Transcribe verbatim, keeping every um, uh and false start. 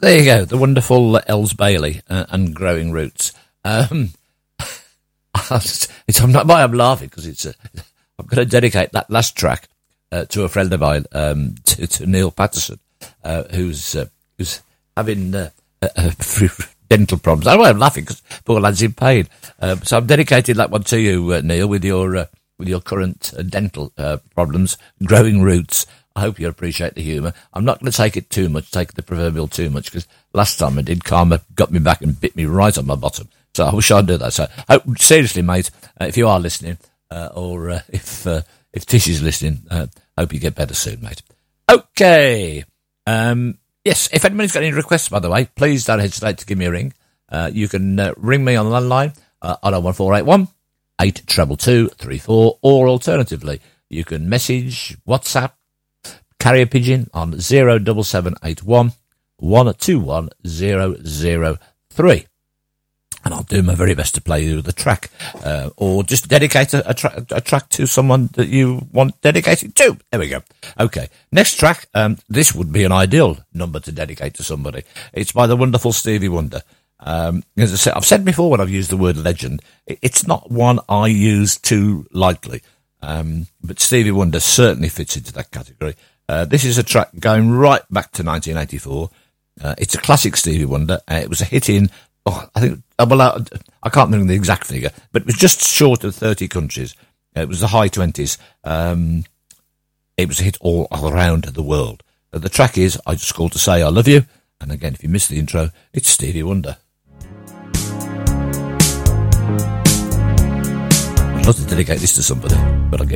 there you go. The wonderful Els Bailey uh, and Growing Roots. Um, it's, it's, I'm not why I'm laughing because it's. Uh, I'm going to dedicate that last track uh, to a friend of mine, um, to, to Neil Patterson, uh, who's uh, who's having uh, uh, uh, dental problems. I know I'm laughing because poor lad's in pain. Uh, so I'm dedicating that one to you, uh, Neil, with your uh, with your current uh, dental uh, problems, Growing Roots. I hope you appreciate the humour. I'm not going to take it too much, take the proverbial too much, because last time I did, Karma got me back and bit me right on my bottom. So I wish I'd do that. So hope, seriously, mate, uh, if you are listening, uh, or uh, if uh, if Tish is listening, uh, hope you get better soon, mate. Okay. Um, yes, if anybody's got any requests, by the way, please don't hesitate to give me a ring. Uh, you can uh, ring me on the landline, uh, on oh one four eight one, eight two two, three four, or alternatively, you can message, WhatsApp, carrier pigeon on zero seven seven eight one, one two one zero zero three. And I'll do my very best to play you the track, uh, or just dedicate a, a, tra- a track to someone that you want dedicated to. There we go. Okay. Next track, um, this would be an ideal number to dedicate to somebody. It's by the wonderful Stevie Wonder. Um, as I said, I've said before when I've used the word legend, it's not one I use too lightly. Um, but Stevie Wonder certainly fits into that category. Uh, this is a track going right back to nineteen eighty-four. Uh, it's a classic Stevie Wonder. Uh, it was a hit in, oh, I think, uh, well, uh, I can't remember the exact figure, but it was just short of thirty countries. Uh, it was the high twenties. Um, it was a hit all around the world. Uh, the track is I Just Called to Say I Love You. And again, if you missed the intro, it's Stevie Wonder. I'd love to dedicate this to somebody.